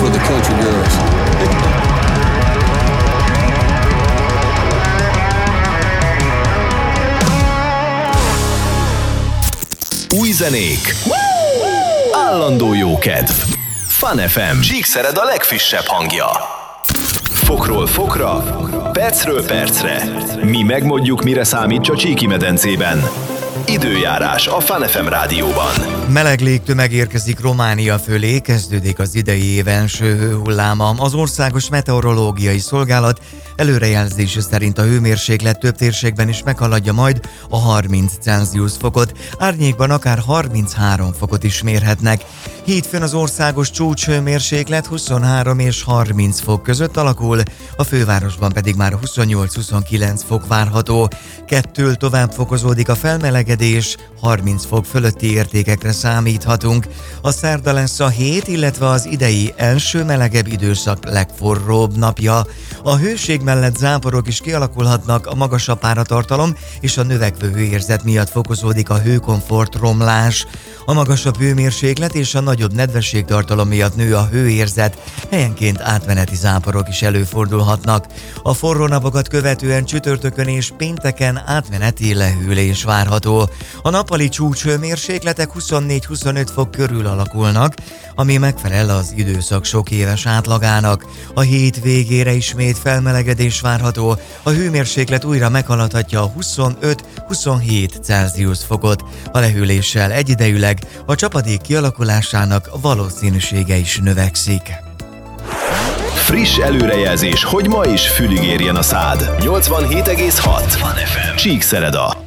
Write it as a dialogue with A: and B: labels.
A: for the country girls.
B: Új zenék, állandó jó kedv. Fun FM, Csíkszered a legfrissebb hangja. Fokról fokra, percről percre. Mi megmondjuk, mire számít a Csíki medencében. Időjárás a Fun FM rádióban.
C: Meleg légtömeg érkezik Románia fölé, kezdődik az idei év első hőhulláma. Az Országos Meteorológiai Szolgálat előrejelzése szerint a hőmérséklet több térségben is meghaladja majd a 30 Celsius fokot, árnyékban akár 33 fokot is mérhetnek. Hétfőn az országos csúcshőmérséklet 23 és 30 fok között alakul, a fővárosban pedig már 28-29 fok várható. Kettől tovább fokozódik a felmelegedés, 30 fok fölötti értékekre számíthatunk. A szerda lesz a hét, illetve az idei első melegebb időszak legforróbb napja. A hőség mellett záporok is kialakulhatnak, a magasabb páratartalom és a növekvő hőérzet miatt fokozódik a hőkomfort romlás. A magasabb hőmérséklet és a nagyobb nedvességtartalom miatt nő a hőérzet, helyenként átmeneti záporok is előfordulhatnak. A forró napokat követően csütörtökön és pénteken átmeneti lehűlés várható. A nappali csúcshőmérsékletek 24-25 fok körül alakulnak, ami megfelel az időszak sok éves átlagának. A hét végére ismét felmelegedés várható, a hőmérséklet újra meghaladhatja a 25-27 Celsius fokot. A lehűléssel egyidejűleg a csapadék kialakulásának valószínűsége is növekszik.
B: Friss előrejelzés, hogy ma is fülig érjen a szád. 87,6 Csíkszereda.